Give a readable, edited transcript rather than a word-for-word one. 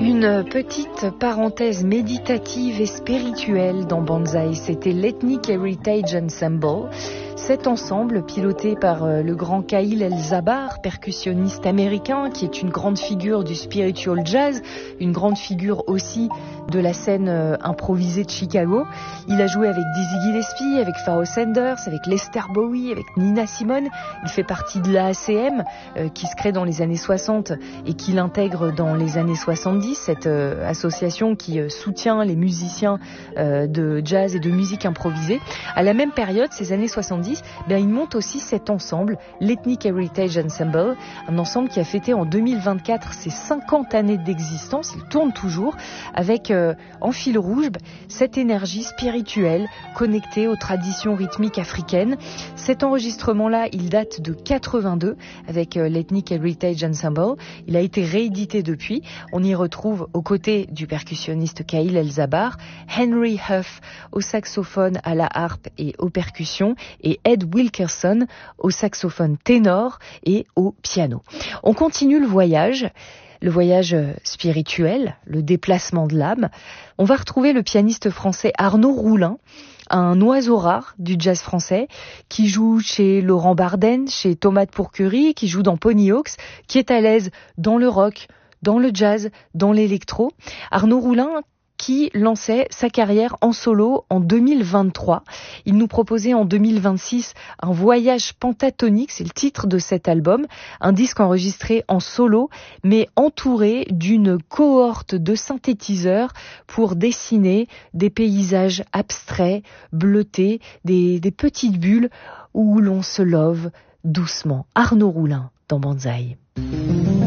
Une petite parenthèse méditative et spirituelle dans Banzai, c'était l'Ethnic Heritage Ensemble. Cet ensemble, piloté par le grand Khalil El-Zabar, percussionniste américain, qui est une grande figure du spiritual jazz, une grande figure aussi de la scène improvisée de Chicago. Il a joué avec Dizzy Gillespie, avec Pharoah Sanders, avec Lester Bowie, avec Nina Simone. Il fait partie de l'AACM, qui se crée dans les années 60 et qui l'intègre dans les années 70, cette association qui soutient les musiciens de jazz et de musique improvisée. À la même période, ces années 70, il monte aussi cet ensemble, l'Ethnic Heritage Ensemble, un ensemble qui a fêté en 2024 ses 50 années d'existence. Il tourne toujours avec en fil rouge cette énergie spirituelle connectée aux traditions rythmiques africaines. Cet enregistrement-là, il date de 82 avec l'Ethnic Heritage Ensemble. Il a été réédité depuis. On y retrouve aux côtés du percussionniste Khalil El-Zabar, Henry Huff au saxophone, à la harpe et aux percussions, et Ed Wilkerson au saxophone ténor et au piano. On continue le voyage spirituel, le déplacement de l'âme. On va retrouver le pianiste français Arnaud Roulin, un oiseau rare du jazz français, qui joue chez Laurent Barden, chez Thomas de Pourquerie, qui joue dans Ponyhawks, qui est à l'aise dans le rock, dans le jazz, dans l'électro. Arnaud Roulin qui lançait sa carrière en solo en 2023. Il nous proposait en 2026 un voyage pentatonique, c'est le titre de cet album, un disque enregistré en solo, mais entouré d'une cohorte de synthétiseurs pour dessiner des paysages abstraits, bleutés, des petites bulles où l'on se love doucement. Arnaud Roulin dans Banzai.